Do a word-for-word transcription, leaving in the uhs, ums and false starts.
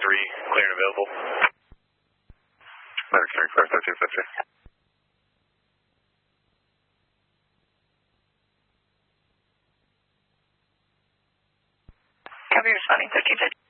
three, clear and available. American Aircraft thirteen fifty. Copy, responding thirteen fifty.